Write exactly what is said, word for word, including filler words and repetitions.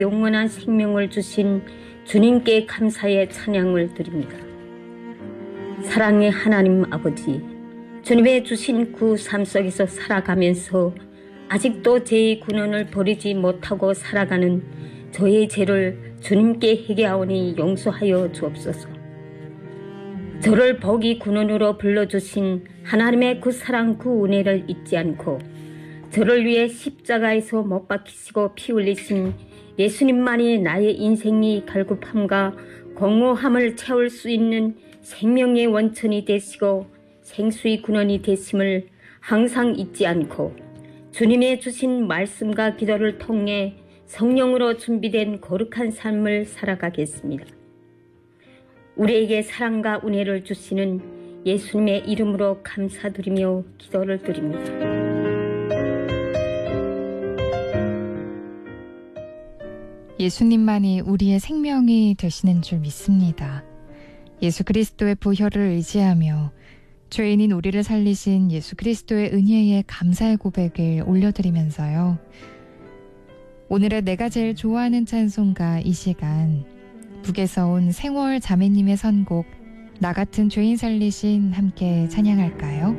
영원한 생명을 주신 주님께 감사의 찬양을 드립니다. 사랑의 하나님 아버지, 주님의 주신 그 삶 속에서 살아가면서 아직도 제 군원을 버리지 못하고 살아가는 저의 죄를 주님께 회개하오니 용서하여 주옵소서. 저를 복이 군원으로 불러주신 하나님의 그 사랑 그 은혜를 잊지 않고 저를 위해 십자가에서 못 박히시고 피 흘리신 예수님만이 나의 인생이 갈급함과 공허함을 채울 수 있는 생명의 원천이 되시고 생수의 근원이 되심을 항상 잊지 않고 주님의 주신 말씀과 기도를 통해 성령으로 준비된 거룩한 삶을 살아가겠습니다. 우리에게 사랑과 은혜를 주시는 예수님의 이름으로 감사드리며 기도를 드립니다. 예수님만이 우리의 생명이 되시는 줄 믿습니다. 예수 그리스도의 보혈을 의지하며 죄인인 우리를 살리신 예수 그리스도의 은혜에 감사의 고백을 올려드리면서요. 오늘의 내가 제일 좋아하는 찬송가 이 시간 북에서 온 생월 자매님의 선곡 나 같은 죄인 살리신 함께 찬양할까요?